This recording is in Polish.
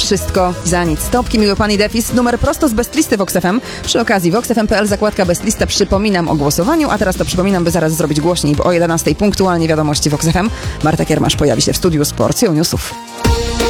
wszystko za nic. Stopki, miły pan i Defis. Numer prosto z Bestlisty Vox FM. Przy okazji voxfm.pl, zakładka Bestlista. Przypominam o głosowaniu, a teraz to przypominam, by zaraz zrobić głośniej, bo o 11 punktualnie wiadomości Vox FM. Marta Kiermasz pojawi się w studiu z porcją newsów.